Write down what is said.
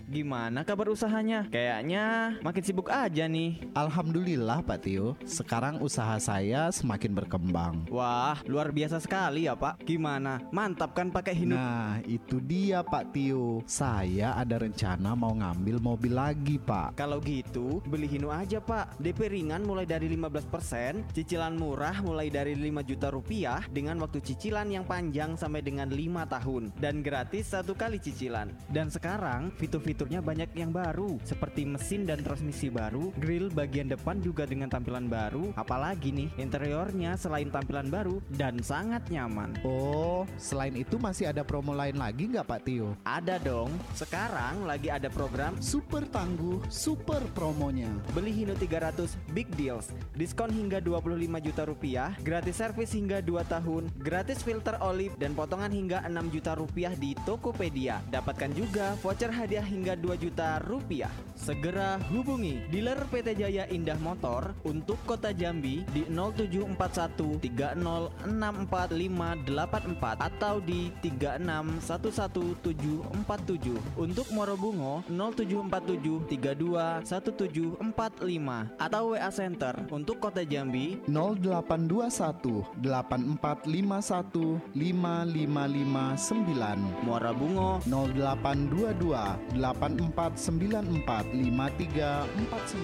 Gimana kabar usahanya? Kayaknya makin sibuk aja nih. Alhamdulillah Pak Tio, sekarang usaha saya semakin berkembang. Wah, luar biasa sekali ya Pak. Gimana? Mantap kan pakai Hino? Nah, itu dia Pak Tio. Saya ada rencana mau ngambil mobil lagi, Pak. Kalau gitu, beli Hino aja Pak. DP ringan mulai dari 15%, cicilan murah mulai dari 5 juta rupiah dengan waktu cicilan yang panjang sampai dengan 5 tahun dan gratis 1 kali cicilan. Dan sekarang fitur-fiturnya banyak yang baru seperti mesin dan transmisi baru, grill bagian depan juga dengan tampilan baru. Apalagi nih, interiornya selain tampilan baru dan sangat nyaman. Oh, selain itu masih ada promo lain lagi nggak Pak Tio? Ada dong. Sekarang lagi ada program Super tangguh, super promonya. beli Hino 300 Big Deals, diskon hingga 25 juta rupiah, gratis servis hingga 2 tahun, gratis filter oli dan potongan hingga 6 juta rupiah di Tokopedia. Dapatkan juga voucher hadiah hingga 2 juta rupiah. Segera hubungi dealer PT Jaya Indah Motor untuk Kota Jambi di 0741 3064584 atau di 3611747. Untuk Morobungo 0747 321745 atau WA Center untuk Kota Jambi 0821 8451 5559. Muara Bungo 0822 8494 5349.